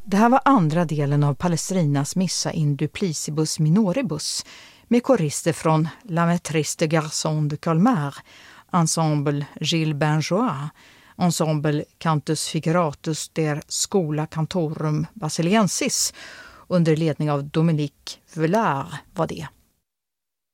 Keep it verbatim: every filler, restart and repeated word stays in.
Det här var andra delen av Palestrinas Missa in Duplicibus Minoribus med korister från La Maîtresse de Garçon de Colmar, ensemble Gilles Benjois, ensemble Cantus Figuratus der Schola Cantorum Basiliensis under ledning av Dominique Villard var det.